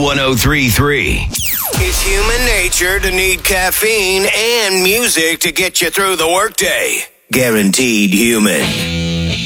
1033. It's human nature to need caffeine and music to get you through the workday. Guaranteed human.